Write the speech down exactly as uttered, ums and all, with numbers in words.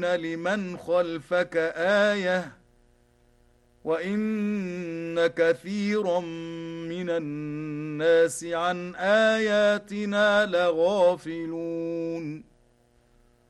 لمن خلفك آية وإن كثيرا من الناس عن آياتنا لغافلون